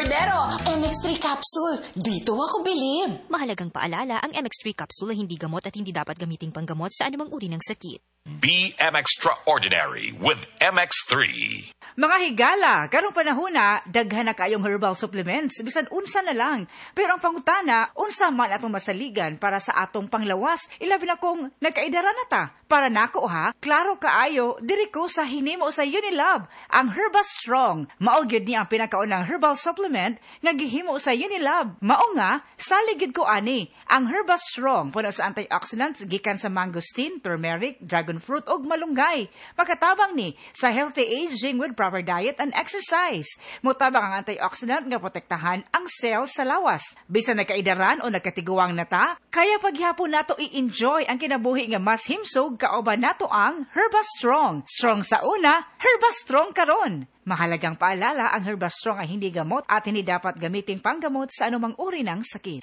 Cordero, MX3 capsule. Dito ako bilib. Mahalagang paalala, ang MX3 capsule ay hindi gamot at hindi dapat gamiting panggamot sa anumang uri ng sakit. Be extraordinary with MX3. Mga higala, karong panahon na, daghan na kayong herbal supplements, bisan unsa na lang. Pero ang pangutana, unsa man atong masaligan para sa atong panglawas, ilabi na kung nagkaidara na ta. Para nako ha, klaro kaayo, diri ko sa hinimo sa Unilab, ang Herba Strong. Mao gyud ni ang pinakaunang herbal supplement nga gihimo sa Unilab. Mao nga, saligid ko ani, ang Herba Strong puno sa antioxidants gikan sa mangosteen, turmeric, dragon fruit ug malunggay. Pagkatabang ni sa healthy aging with proper diet and exercise. Mutabang ang antioxidant nga protektahan ang cells sa lawas. Bisan nagkaidaran o nagkatiguang nata, kaya paghapon nato i-enjoy ang kinabuhi nga mas himsog kauban nato ang Herba Strong. Strong sa una, Herba Strong karon. Mahalagang paalala, ang Herba Strong ay hindi gamot at hindi dapat gamiting panggamot sa anumang uri ng sakit.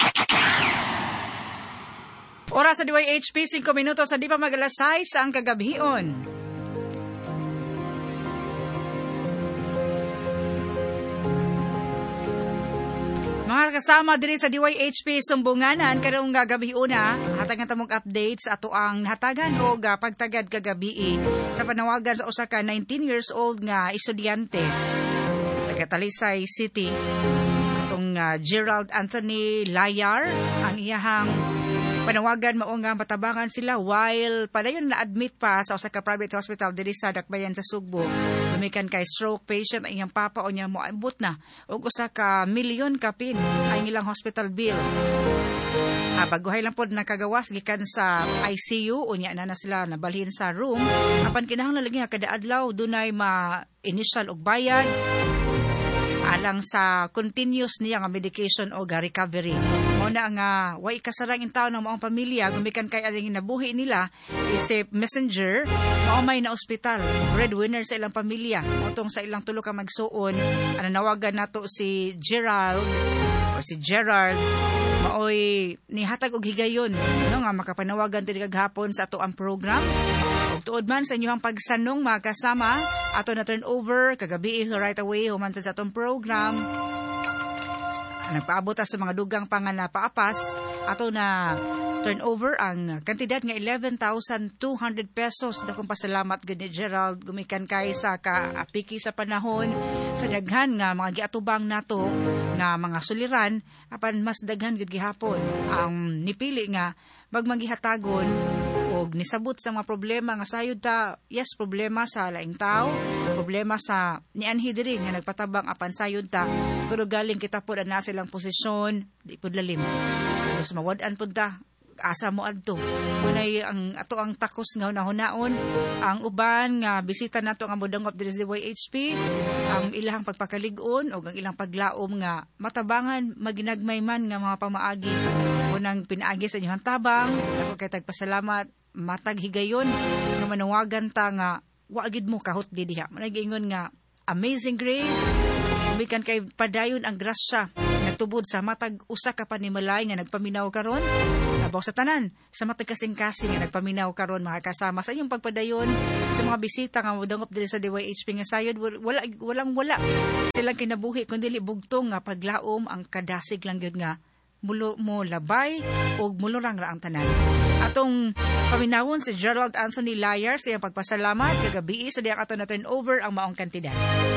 Oras sa DYHP, 5 minutos sa di pa mag-alas 6 ang kagabhion. Mga kasama diri sa DYHP Sumbunganan, karong gagabion na, hatagan tamong updates ato ang hatagan o pagtagad kagabi sa panawagan sa usa ka 19 years old nga estudyante taga Talisay City. Atong Gerald Anthony Layar, ang iyahang panawagan mao nga matabangan sila while padayon na-admit pa sa usa ka private hospital diri sa Dakbayan sa Sugbo. Lumikan kay stroke patient ang iyang papa o niya moabot na og usa ka milyon kapin ang ilang hospital bill. Baguhay lang pod nakagawas gikan sa ICU unya na sila nabalhin sa room apan kinahanglan lagi nga kada adlaw dunay ma-initial og bayad alang sa continuous niya nga medication o recovery. Muna nga, way kasarang in taon ng maong pamilya, gumikan kay aling nabuhi nila, isip messenger, maumay na ospital, breadwinner sa ilang pamilya, utong sa ilang tulo ka magsuon, nawagan nato si Gerald, o si Gerard, maoy nihatag og higayon, nga makapanawagan tini kaghapon sa ato ang program. Ug tuod man sa inyong pagsanong mga kasama, ato na turn over kagabi right away human sa atong program. Nagpaabot sa mga dugang panganapaapas, ato na turn over ang kantidad nga 11,200 pesos. Dakong pasalamat gud ni Gerald gumikan kay sa kaapiki sa panahon sa daghan nga mga giatubang nato nga mga suliran apan mas daghan gud gihapon ang nipili nga magmangihatagon og nisabot sa mga problema nga sayod ta. Yes, problema sa laing tao, problema sa nianhi diri nga nagpatabang apan sayod ta, pero galing kita pod ana silang posisyon di pod lalim. Mas mawad-an pod ta asa mo adto. Unay ang ato ang takos nga hunaon ang uban nga bisita nato nga modangop diri sa DYHP, ang ilahang pagpakalig-on o ang ilang paglaom nga matabangan maginagmay man nga mga pamaagi. Unang pinaagi sa inyong tabang, ako kay tagpasalamat matag higayon nga manawagan ta nga waagid mo kahot di diha. Managingon nga amazing grace, umikan kay padayon ang grasya nagtubod sa matag usa ka panimalay nga nagpaminaw karon. Labaw sa tanan sa matag kasing-kasing nga nagpaminaw karon mga kasama sa inyong pagpadayon sa mga bisita nga modangop diri sa DYHP nga sayod walang silang kinabuhi kundi bugtong nga paglaom ang kadasig lang gyud nga mulo mo labay o mulurang ra ang tanan. Atong paminawon si Gerald Anthony Layar sa iyang pagpasalamat kagabi sa diyang ato na turn over ang maong kantidad.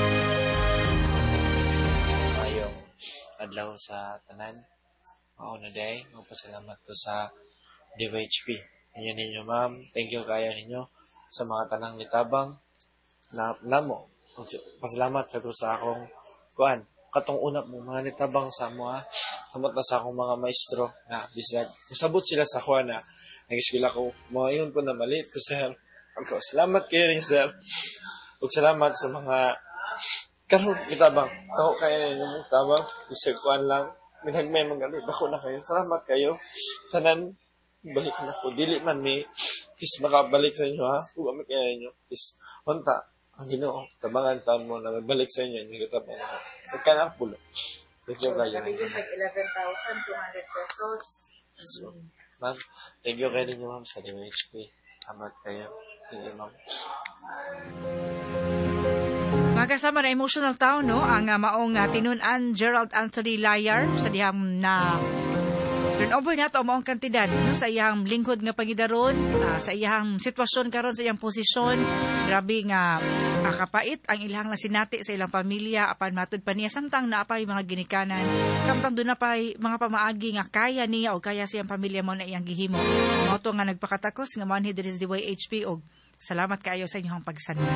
Mayong adlaw sa tanan. Mauna day, magpasalamat ko sa DYHP. Ninyo ma'am, thank you kaya ninyo sa mga tanang nitabang na mo. Pasalamat sa ko sa akong kuan. Katong una mo mga nitabang sa mga kamot na sa akong mga maestro na bisag. Masabot sila sa kuan na nag-eskwela ko. Mga yun po na maliit ko sir. Salamat kayo rin sir. Ug salamat sa mga karon nitabang. Ako kaya ninyo mong tabang. Bisag kuan lang. Minagmay mga galit ako na kayo. Salamat kayo. Sanan balik na ko. Dili man may tis makabalik sa inyo ha. Kung kami kaya ninyo. Tis honta. Ang Ginoo, tabangan taon mo na magbalik sa inyo yung katabang mo. Nagkanang pulo. Thank you kayo. Sabi ko, 11,200 pesos. So, ma'am, thank you kayo ninyo ma'am sa DYHP. Hamat kayo. Thank you ma'am. Mga kasama na emotional town, no? Ang maong tinunan Gerald Anthony Layar sa dihang na turnover na to ang maong kantidad no? Sa iyang lingkod nga pangidaron, sa iyang sitwasyon karon sa iyang posisyon. Grabe nga kapait ang ilang nasinati sa ilang pamilya apan matud pa niya samtang naapay mga ginikanan, samtang doon na pa'y mga pamaagi nga kaya niya o kaya siyang pamilya mo na iyang gihimo. Mao to nga nagpakatakos nga manhi diri sa DYHP og salamat kaayo sa inyong pagsanod.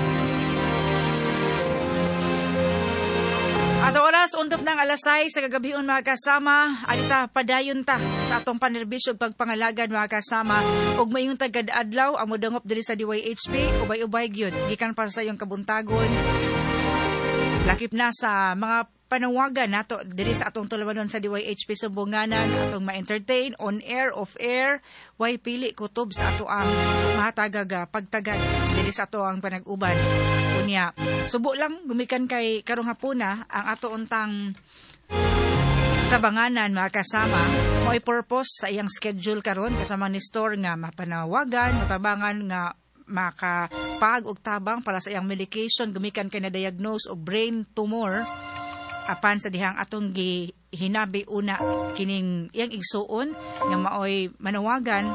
Ato oras, undop ng alasay sa kagabion mga kasama. Alita, padayon ta sa atong panerbisyo pagpangalagan mga kasama. Og mayong tagad-adlaw, ang modangop diri sa DYHP, ubay-ubay gyud gikan pa sa iyong kabuntagon. Lakip na sa mga panawagan nato diri sa atong tulumanon sa DYHP Sumbunganan, atong ma-entertain on air, off air, way pili kutob sa ato ang mahatagag pagtagad diri sa ato ang panag-uban. Unya, subo lang gumikan kay karong hapuna ang ato untang tabanganan mga kasama, mo'y purpose sa iyang schedule karon kasama ni store nga mapanawagan, matabangan nga makapag og tabang para sa iyang medication gumikan kay na diagnose og brain tumor apan sa dihang atong hinabi una kining iyang igsuon nga maoy manawagan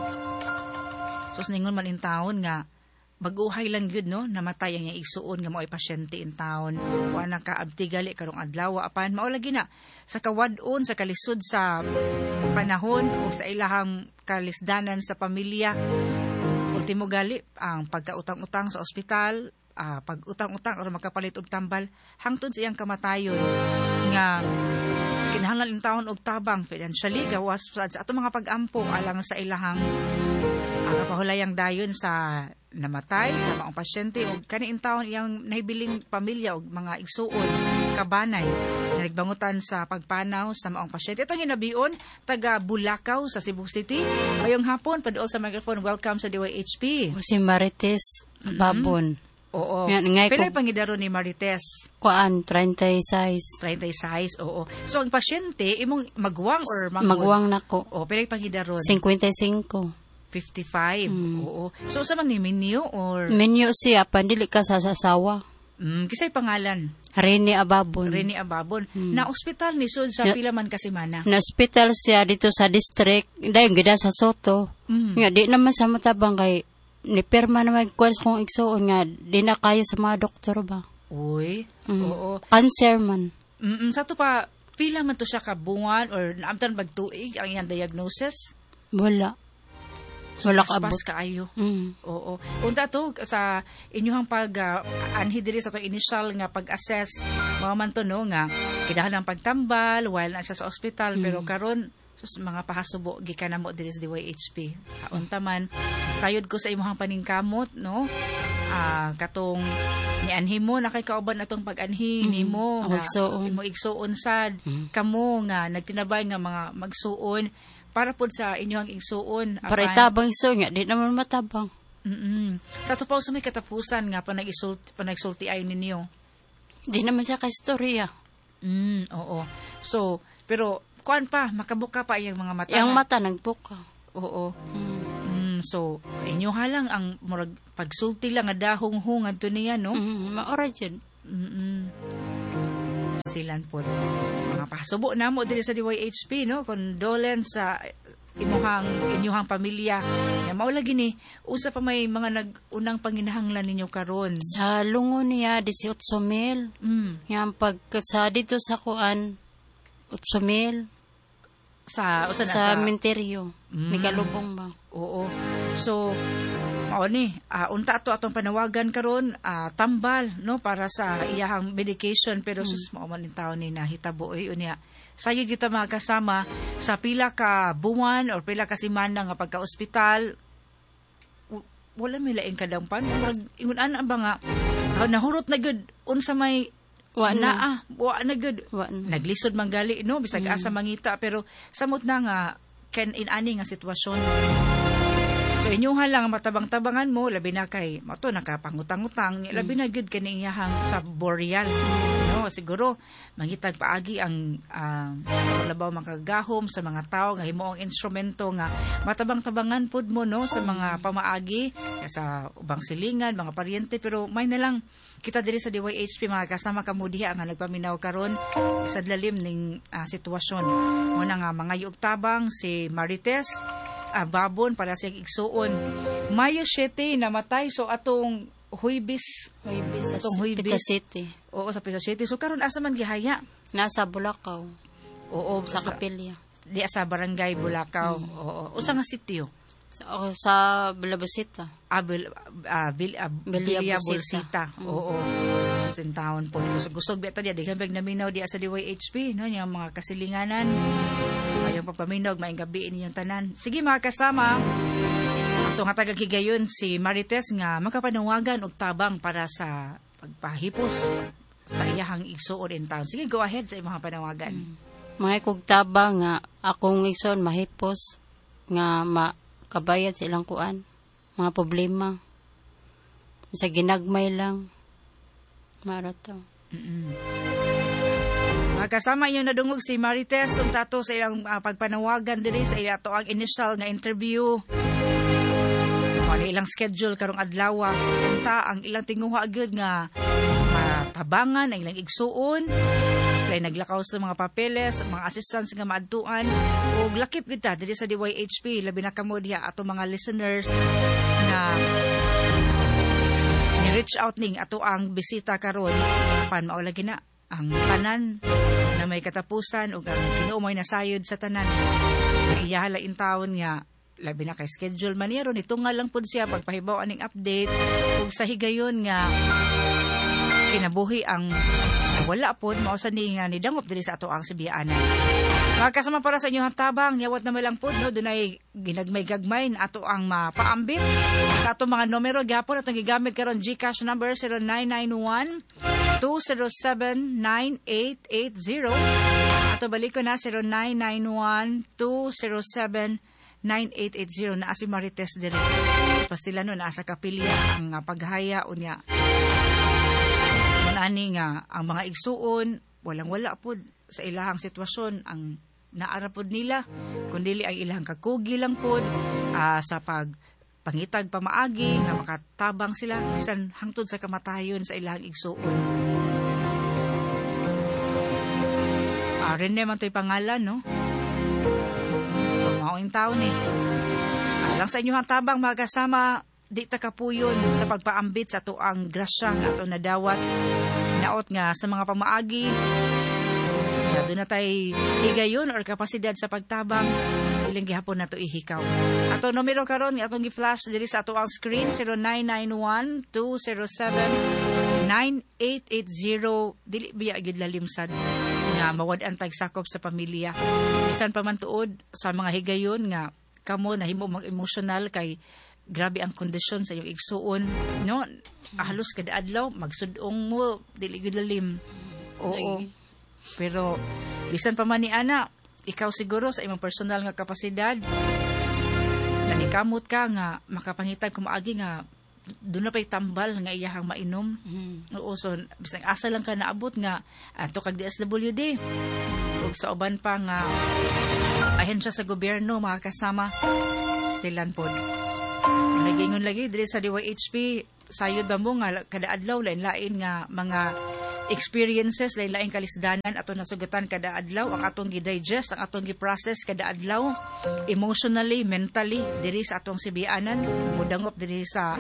sus ningon man in taon nga baguhay lang gyud no namatay ang iyang igsuon nga maoy pasyente in taon wa na ka abtigali karong adlaw apan mao lagi na sa kawad-on sa kalisod sa panahon o sa ilahang kalisdanan sa pamilya. Ultimo gali ang pagkautang-utang sa ospital, pag-utang-utang o makapalit og tambal hangtod sa iyang kamatayon nga kinahanglan in taon og tabang financially gawas sa ato mga pag-ampong alang sa ilahang kapahulayang dayon sa namatay sa mga pasyente og kaniin taon iyang nahibiling pamilya og mga igsuon kabanay na nagbangutan sa pagpanaw sa mga pasyente. Ito ang hinabion taga Bulacau sa Cebu City. Ngayong hapon paduol sa microphone, welcome sa DYHP. Si Marites Babon. Oo. Ngay Pilay pangidaro ni Marites? Kuan 36. 36, oo. So ang pasyente imong magwang or magwang nako. Oo, pilay pangidaro? 55. 55. Oo. So sa man ni menu or Menu siya pandili ka sa sasawa. Kisay pangalan? Rene Ababon. Rene Ababon. Na ospital ni sud sa pila man kasi mana. Na hospital siya dito sa district, dayon gida sa Soto. Nga di naman sa matabang kay ni perma naman kwas kung igsuon nga di na kaya sa mga doktor ba. Uy. Oo. Cancer man. Sa to pa pila man to siya ka buwan or naamtan bagtuig ang iyang diagnosis? Wala. So, wala ka abot kaayo. Oo. Unta to sa inyong anhi diri sa to initial nga pag-assess mga man to no nga kinahanglan ang pagtambal while na siya sa ospital pero karon sus mga pahasubo gikan namo diri sa DYHP. Sa unta man sayod ko sa imong paningkamot no. Katong ni anhi mo na kay kauban atong pag-anhi nimo nga imo igsuon sad kamo nga nagtinabay nga mga magsuon para po sa inyong igsuon. Para itabang igsuon nga, di naman matabang. Sa ito po sa may katapusan nga, panagsulti ay ninyo? Di naman siya ka-istorya. Oo. So, pero, kuan pa, makabuka pa yung mga mata? Yung mata, nagbuka. Oo. So, inyo halang ang pagsulti lang, adahong-hung, adto niya, no? Maura dyan. Silan po. Mga pasubo na mo dili sa DYHP, no? Condolence sa inyuhang pamilya. Ya mao lagi ni usa pa may mga nag-unang panginahanglan ninyo karon. Sa lungo niya 18,000. Yang pag sa dito sa kuan 8,000 sa cemetery. Ni kalubong ba? Oo. So mao ni unta ato atong panawagan karon tambal no para sa iyahang medication pero sus mao man taon ni nahitabo unya sayod kita mga kasama sa pila ka buwan or pila ka semana nga pagka-ospital wala may laing kadampan ingon ana ba nga nahurot na gud unsa may wa na gud naglisod manggali no bisag asa mangita pero samot na nga ken inani nga sitwasyon. So inyuhan lang matabang-tabangan mo labi na kay mato nakapangutang-utang labi na gyud kani iyahang sa boreal. No, siguro mangitag paagi ang labaw makagahom sa mga tao nga himo ang instrumento nga matabang-tabangan pud mo no sa mga pamaagi sa ubang silingan, mga paryente, pero may na lang kita diri sa DYHP mga kasama kamo diha nga nagpaminaw karon sa lalim ning sitwasyon. Muna nga mga tabang si Marites babon para sa igsuon. Mayo 7 namatay so atong Huibis sa Pizza City. Oo, sa Pizza City. So karon asa man gihaya? Nasa Bulacau. Oo, sa Kapilya. Di sa Barangay Bulacau. Oo. Usa nga sitio? Sa Bilabosita. Bilia Bolsita. Oo. So sintaon po. Gusog beta dia diha bag naminaw dia sa DYHP no yang mga kasilinganan. Ayong papaminaw maayong gabi ninyong tanan. Sige mga kasama, atong tagagigayon si Marites nga makapanawagan og tabang para sa pagpahipos sa iyahang igsuon in town. Sige, go ahead sa imong panawagan. Mga kog tabang nga akong igsoon mahipos nga makabayad sa ilang kuan, mga problema. Sa ginagmay lang. Marato. Kasama inyo nadungog si Marites unta to sa ilang pagpanawagan diri sa iya to ang initial nga interview. Wala ilang schedule karong adlaw unta ang ilang tinguha gyud nga matabangan ang ilang igsuon. Sila naglakaw sa mga papeles, mga assistants nga maadtuan ug lakip kita diri sa DYHP labi na kamo diha ato mga listeners nga ni-reach out ning ato ang bisita karon pan mao lagi na ang tanan na may katapusan o ang kinuumoy na sayod sa tanan. Iyahala in taon nga labi na kay schedule maniro nito nga lang pud siya pagpahibaw aning update ug sa higayon nga kinabuhi ang wala pod mao sa ni nga nidangop diri sa ato ang Sibianan. Magkasama para sa inyo tabang nyawat na lang pod no dunay ginagmay-gagmay ato ang mapaambit sa ato mga numero gyapon atong gigamit karon GCash number 0991-207-9880 ato balik ko na 0991-207-9880 na si Marites dire. Pastila no na sa Kapilya ang paghaya unya. Ani nga ang mga igsuon walang-wala pod sa ilahang sitwasyon ang naarapod nila kundili ang ilahang kakugi lang pod sa pangitag pamaagi nga makatabang sila bisan hangtod sa kamatayon sa ilahang igsuon. Rene man to'y pangalan no. So maoing taon alang sa inyong tabang mga kasama di ta kapuyon sa pagpaambit sa ato ang grasya nga ato nadawat naot nga sa mga pamaagi na doon na tayo higayon or kapasidad sa pagtabang ilang gihapon na to ihikaw. Ato numero karon nga atong gi-flash diri sa ato ang screen 0991-207-9880 dili biya gyud lalimsad nga mawad-an tag sakop sa pamilya bisan pa man tuod sa mga higayon nga kamo nahimo mag-emotional kay grabe ang kondisyon sa iyong igsuon no halos kada adlaw magsudong mo dili gyud lalim. Oo. Pero bisan pa man ni ana ikaw siguro sa imong personal nga kapasidad nanikamot ka nga makapangitag kumaagi nga doon na pa'y tambal nga iyahang mainom. Oo, so bisan asa lang ka naabot nga ato kag DSWD ug sa uban pa nga ahensya sa gobyerno mga kasama stilan pod. Nagingon lagi diri sa DYHP sayod ba mo nga kada adlaw lain-lain nga mga experiences lain-lain kalisdanan ato nasugatan kada adlaw ang atong gi-digest ang atong gi-process kada adlaw emotionally, mentally diri sa atong Sibianan mudangop diri sa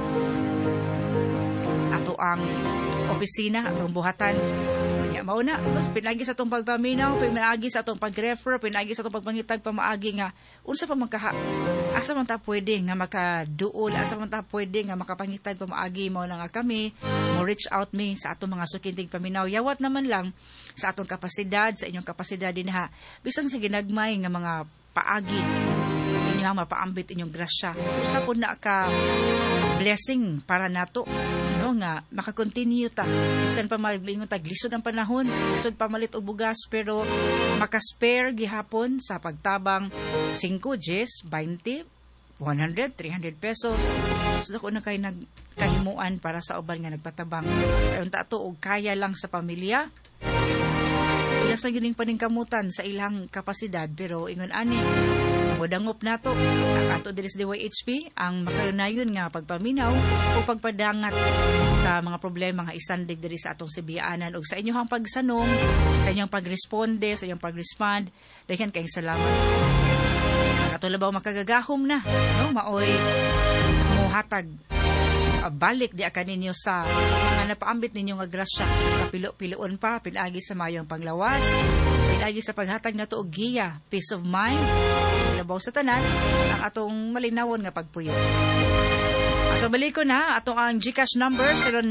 ato ang opisina atong buhatan. Mao na pinagi sa atong pagpaminaw, pinagi sa atong pag-refer, pinagi sa atong pagpangitag pamaagi nga unsa pa man kaha asa man ta pwede nga makaduol, asa man ta pwede nga makapangitag pamaagi mao na nga kami mo reach out me sa atong mga sukintig paminaw yawat naman lang sa atong kapasidad sa inyong kapasidad dinha bisan sa ginagmay nga mga paagi inyo nga mapaambit inyong grasya usa pod na ka blessing para nato no nga maka-continue ta bisan pa malingon tag lisod ang panahon lisod pa malit og bugas pero maka-spare gihapon sa pagtabang 5, 10, 20 100, 300 pesos. So, dako na kayo nagkahimuan para sa uban nga nagpatabang. Kayon tato og kaya lang sa pamilya. Ilan sa gining paningkamutan sa ilang kapasidad, pero ingon ani, modangop nato ang ato diri sa DYHP ang makarunayon nga pagpaminaw o pagpadangat sa mga problema nga isandig diri sa atong Sibiyaanan ug sa inyong pagsanong, sa inyong pagresponde, sa inyong pagrespond. Daghang kayong salamat. Ato labaw makagagahom na, no? Maoy mohatag balik di akan ninyo sa mga napaambit ninyo nga grasya. Kapilo-piloon pa, pinagi sa mayong panglawas, pinagi sa paghatag na to og giya, peace of mind, labaw sa tanan, ang atong malinawon nga pagpuyo. Ato balik ko na, atong ang GCash number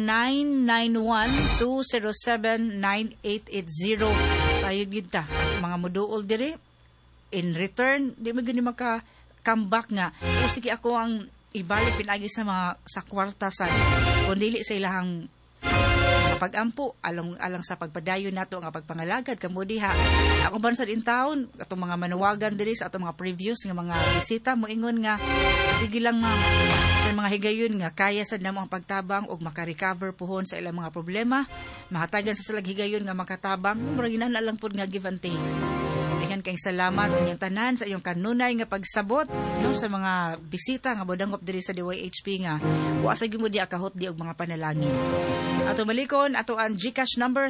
0991-207-9880. Tayo gita, mga muduol diri, in return, di mo gani maka-come back nga. O sige ako ang ibalik pinagi sa mga sa kwarta sa kung dili sa ilahang pag-ampo alang sa pagpadayon nato nga pagpangalagad kamo diha ako bansad in town atong mga manawagan diri sa atong mga previews nga mga bisita mo ingon nga sige lang ma'am sa mga higayon nga kaya sad namo ang pagtabang og maka-recover puhon sa ilang mga problema mahatagan sa silang higayon nga makatabang murag lang pud nga give and take. Daghang kayong salamat inyong tanan sa iyong kanunay nga pagsabot no sa mga bisita nga bodangop diri sa DYHP nga wa sa gyud mo di akahot di og mga panalangin. Ato balikon ato ang GCash number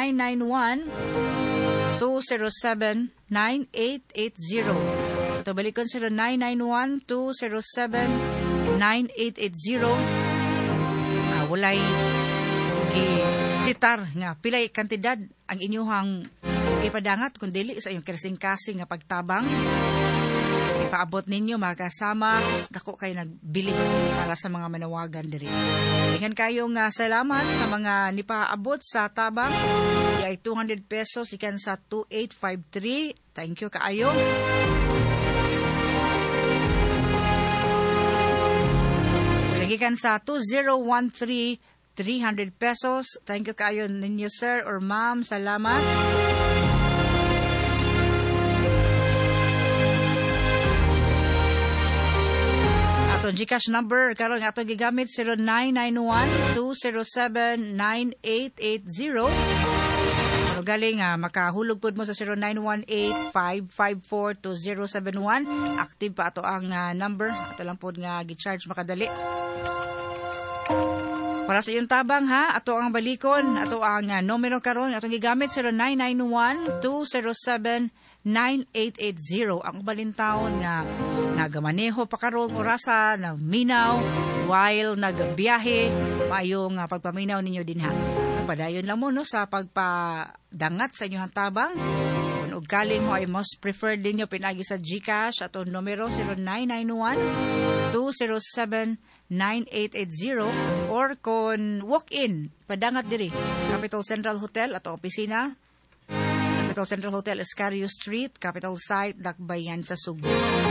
0991-207-9880. Ato balikon 0991-207-9880. Walay sitar nga pilay kantidad ang inyong ipadangat kung dili sa iyong kasing-kasing nga pagtabang ipaabot ninyo makasama dako kayo nagbili para sa mga manawagan diri. Daghang kayong salamat sa mga nipaabot sa tabang ay 200 pesos ikan sa 2853. Thank you kaayo. Lagikan sa 2013 300 pesos. Thank you kaayo ninyo sir or ma'am. Salamat. Atong GCash number karon nga atong gigamit 0991-207-9880. Galing makahulog pod mo sa 0918-554-2071. Active pa ato ang number. Ato lang pod nga gi-charge makadali. Para sa iyong tabang ha, ato ang balikon, ato ang numero karon, atong gigamit 0991-207-9880. Ang balintawon nga nagamaneho pa karon orasa na minaw while nagbiyahe, maayong pagpaminaw ninyo din ha. Padayon lang mo no sa pagpadangat sa inyong tabang. Kung ugaling mo ay most preferred ninyo pinagi sa GCash, ato numero 0991-207-9880 or kung walk-in, padangat diri Capital Central Hotel at opisina Capital Central Hotel, Escario Street, Capital Site, Dakbayan sa Subo.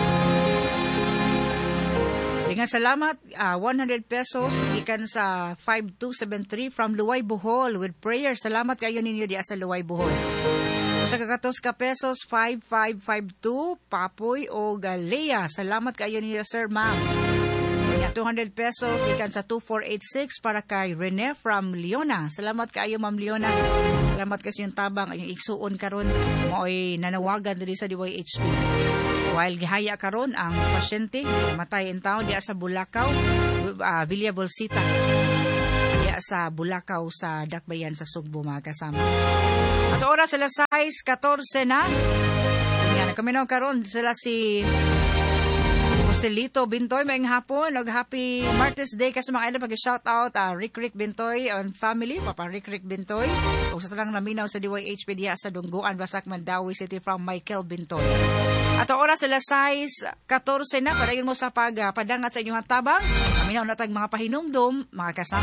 Dengan salamat, 100 pesos ikan sa 5273 from Luway Bohol with prayer. Salamat kayo ninyo di sa Luway Bohol. Sa kagatos ka pesos 5552 Papoy o Galea. Salamat kayo ninyo sir, ma'am. 200 pesos ikan sa 2486 para kay Rene from Leona. Salamat kaayo Ma'am Leona. Salamat kasi yung tabang yung igsuon karon mo'y nanawagan diri sa DYHP. While gihaya karon ang pasyente matay in town diya sa Bulacau, Villa Bolsita. Diya sa Bulacau sa Dakbayan sa Sugbo mga kasama. At oras sila 6:14 na. Yan kami na karon sila si Joselito Bintoy, maayong hapon. Happy Martes Day kasi mga ilan pag-shout out Rick Bintoy and family, Papa Rick Bintoy. O sa talang naminaw sa DYHP diya sa Dungguan, Basak, Mandawi City from Michael Bintoy. At ang oras sila 6:14 na, padayon mo sa pagpadangat sa inyong tabang. Naminaw na tag mga pahinumdum, mga kasama.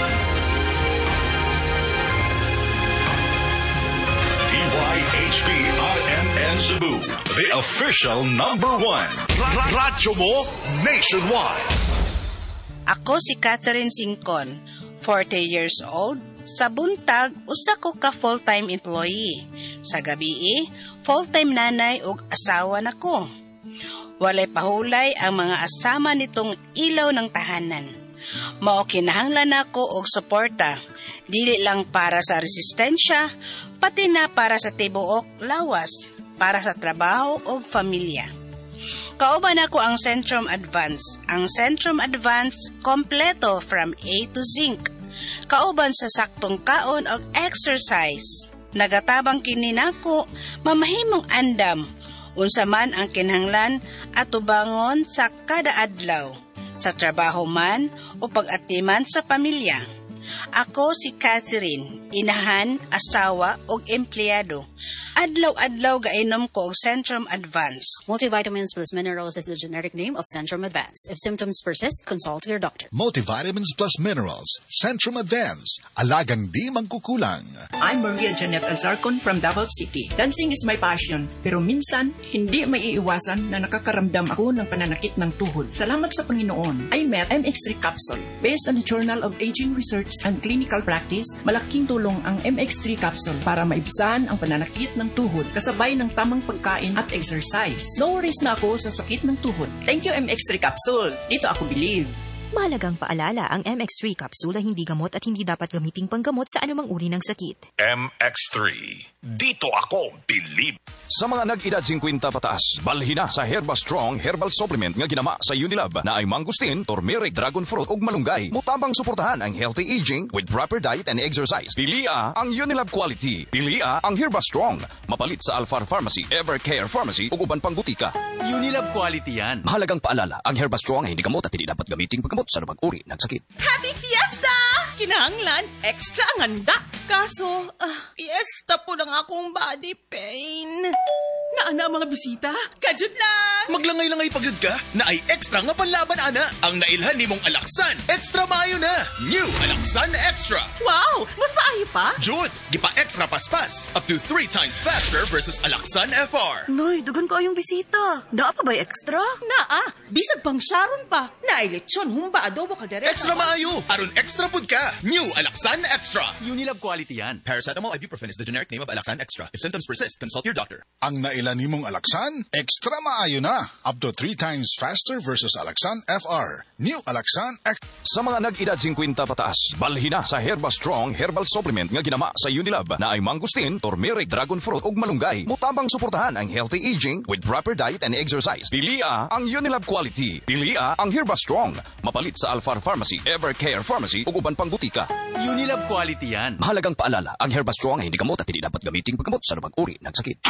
DYHP RMN Cebu, the official #1. Radyo mo nationwide. Ako si Catherine Singcon, 40 years old. Sa buntag, usa ko ka full-time employee. Sa gabi, full-time nanay ug asawa nako. Walay pahulay ang mga asama nitong ilaw ng tahanan. Mao kinahanglan nako og suporta, dili lang para sa resistensya, pati na para sa tibuok lawas, para sa trabaho o pamilya. Kauban ako ang Centrum Advance. Ang Centrum Advance kompleto from A to Zinc. Kauban sa saktong kaon og exercise. Nagatabang kini nako mamahimong andam. Unsa man ang kinahanglan at tubangon sa kada adlaw, sa trabaho man o pag-atiman sa pamilya. Ako si Catherine, inahan, asawa o empleyado. Adlaw-adlaw gainom ko og Centrum Advance. Multivitamins plus minerals is the generic name of Centrum Advance. If symptoms persist, consult your doctor. Multivitamins plus minerals, Centrum Advance. Alagang di mangkukulang. I'm Maria Janet Azarcon from Davao City. Dancing is my passion, pero minsan hindi maiiwasan na nakakaramdam ako ng pananakit ng tuhod. Salamat sa Panginoon, I met MX3 capsule. Based on the Journal of Aging Research and Clinical Practice, malaking tulong ang MX3 capsule para maibsan ang pananakit ng tuhod kasabay ng tamang pagkain at exercise. No worries na ako sa sakit ng tuhod. Thank you MX3 capsule. Dito ako believe. Mahalagang paalala, ang MX3 capsule ay hindi gamot at hindi dapat gamiting panggamot sa anumang uri ng sakit. MX3. Dito ako believe. Sa mga nag-edad 50 pataas, balhin na sa Herba Strong Herbal Supplement nga ginama sa Unilab na ay mangustin, turmeric, dragon fruit ug malunggay. Mutabang suportahan ang healthy aging with proper diet and exercise. Pilia ang Unilab quality. Pilia ang Herba Strong. Mapalit sa Alfar Pharmacy, Evercare Pharmacy ug uban pang butika. Unilab quality yan. Mahalagang paalala, ang Herba Strong ay hindi gamot at hindi dapat gamiting paggamot sa anumang uri ng sakit. Happy Fiesta! Kinahanglan, extra ang handa. Kaso, fiesta po lang akong body pain. Naana mga bisita? Kajud lang! Maglangay-langay pagod ka? Na ay extra nga panlaban, ana. Ang nailhan ni mong Alaksan. Extra maayo na. New Alaksan Extra. Wow! Mas maayo pa? Jude, gipa-extra paspas. Up to 3 times faster versus Alaksan FR. Noy, dugan ko ayong bisita. Naa pa ba'y extra? Naa. Bisag pang Sharon pa. Nailetsyon, humba, adobo, kaldereta. Extra maayo. Aron extra food ka. New Alaksan Extra. Unilab quality yan. Paracetamol ibuprofen is the generic name of Alaksan Extra. If symptoms persist, consult your doctor. Ang nailan nimong Alaksan, extra maayo na. Up to 3 times faster versus Alaksan FR. New Alaksan Extra. Sa mga nag-edad 50 pataas, balhin na sa Herba Strong Herbal Supplement nga ginama sa Unilab na ay mangustin, turmeric, dragon fruit ug malunggay. Mutabang suportahan ang healthy aging with proper diet and exercise. Pilia ang Unilab quality. Pilia ang Herba Strong. Mapalit sa Alfar Pharmacy, Evercare Pharmacy ug uban pang butika. Unilab quality yan. Mahalagang paalala, ang Herba Strong ay hindi gamot at hindi dapat gamiting paggamot sa anumang uri ng sakit.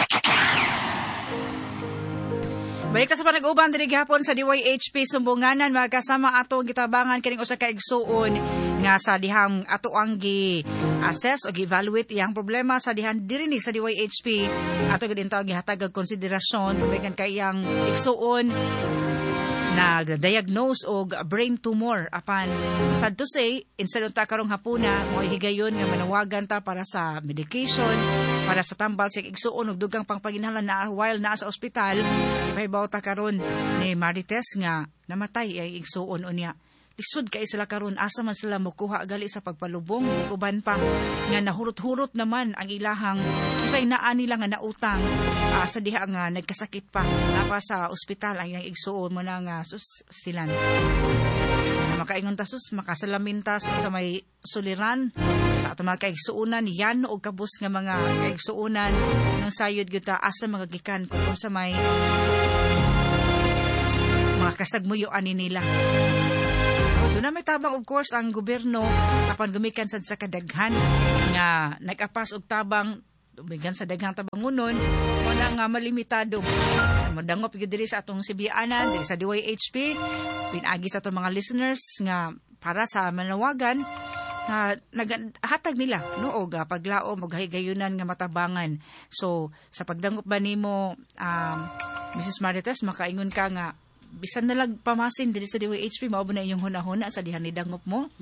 Balik ka sa panag-uban diri gihapon sa DYHP Sumbunganan, magkasama ato gitabangan kining usa ka igsuon nga sa dihang ato ang gi-assess o gi-evaluate iyang problema sa dihan diri ni sa DYHP. Ato gid taw gihatag og konsiderasyon bisan kay iyang igsuon nag-diagnose og brain tumor apan sad to say instead of ta karong hapuna mo higayon nga manawagan ta para sa medication para sa tambal sa igsuon og dugang pangpaginahanglan na while naa sa ospital ipahibaw ta karon ni Marites nga namatay ay igsuon unya. Lisod kay sila karon asa man sila mokuha gali sa pagpalubong uban pa nga nahurot-hurot naman ang ilahang usay naa nila nga nautang sa diha nga nagkasakit pa napa sa ospital ay ang igsuon mo na nga silan makaingon ta sus makasalamin ta sa may suliran sa ato mga kaigsuunan yan og kabus nga mga kaigsuunan ng sayod gyud ta asa magagikan kung sa may mga kasagmuyoan ni nila. Doon na may tabang of course ang gobyerno apan gumikan sad sa kadaghan nga nag-apas og tabang bigan sa daghang tabangunon wala nga malimitado. Madangop gyud diri sa atong sibianan diri sa DYHP pinagi sa atong mga listeners nga para sa manawagan naghatag nila no og paglaom og higayunan nga matabangan. So sa pagdangop ba nimo Mrs. Marites makaingon ka nga bisan na lang pamasin diri sa DYHP mao ba na inyong hunahuna sa dihan ni dangop mo?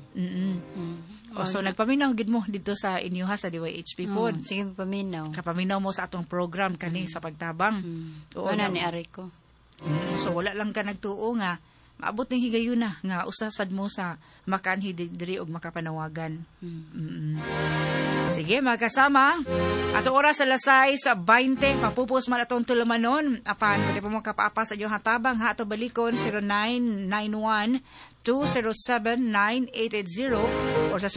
So nagpaminaw gid mo dito sa inyo ha sa DYHP pod. Sige paminaw. Kapaminaw mo sa atong program kani sa pagtabang. Oo na ni ari ko. So wala lang ka nagtuo nga maabot ning higayuna nga usasad mo sa makanhi diri og makapanawagan. Sige, magkasama. Ato oras sa lasay sa 20, papupos man atong tulumanon. Apan, pwede po mga kapaapas sa inyong hatabang, ha, ato balikon 0991-207-9880 or sa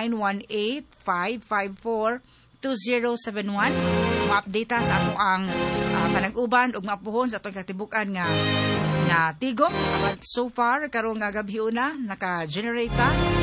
0918-554-2071. Ma-update sa ato ang panag-uban o maapuhon sa atong katibukan nga tigom. So far, karong nga gabi una, naka-generate